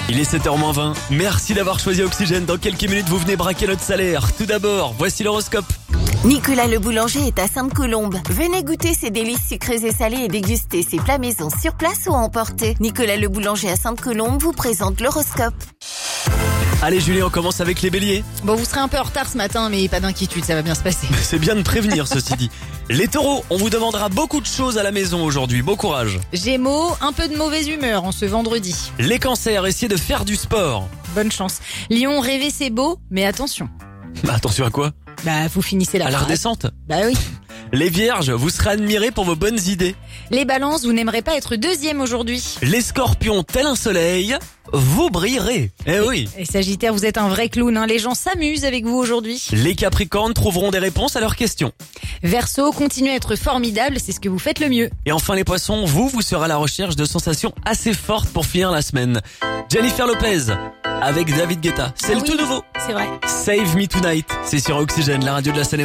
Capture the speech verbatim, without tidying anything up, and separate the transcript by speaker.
Speaker 1: Il est sept heures moins vingt. Merci d'avoir choisi Oxygène. Dans quelques minutes, vous venez braquer notre salaire. Tout d'abord, voici l'horoscope.
Speaker 2: Nicolas le boulanger est à Sainte-Colombe. Venez goûter ses délices sucrées et salées et déguster ses plats maison sur place ou à emporter. Nicolas le boulanger à Sainte-Colombe vous présente l'horoscope.
Speaker 1: Allez Julie, on commence avec les béliers.
Speaker 3: Bon, vous serez un peu en retard ce matin, mais pas d'inquiétude, ça va bien se passer.
Speaker 1: C'est bien de prévenir, ceci dit. Les taureaux, on vous demandera beaucoup de choses à la maison aujourd'hui. Bon courage.
Speaker 3: Gémeaux, un peu de mauvaise humeur en ce vendredi.
Speaker 1: Les cancers, essayez de faire du sport.
Speaker 3: Bonne chance. Lion, rêver c'est beau, mais attention.
Speaker 1: Bah, attention à quoi?
Speaker 3: Bah, vous finissez la
Speaker 1: À la
Speaker 3: phrase.
Speaker 1: redescente.
Speaker 3: Bah oui.
Speaker 1: Les vierges, vous serez admirés pour vos bonnes idées.
Speaker 3: Les balances, vous n'aimerez pas être deuxième aujourd'hui.
Speaker 1: Les scorpions, tel un soleil, vous brillerez. Eh oui.
Speaker 3: Et Sagittaire, vous êtes un vrai clown, hein. Les gens s'amusent avec vous aujourd'hui.
Speaker 1: Les capricornes trouveront des réponses à leurs questions.
Speaker 3: Verseau, continuez à être formidable, c'est ce que vous faites le mieux.
Speaker 1: Et enfin les poissons, vous, vous serez à la recherche de sensations assez fortes pour finir la semaine. Jennifer Lopez, avec David Guetta. C'est
Speaker 3: Ah
Speaker 1: le
Speaker 3: oui,
Speaker 1: tout nouveau.
Speaker 3: C'est vrai.
Speaker 1: Save Me Tonight. C'est sur Oxygène, la radio de la Seine.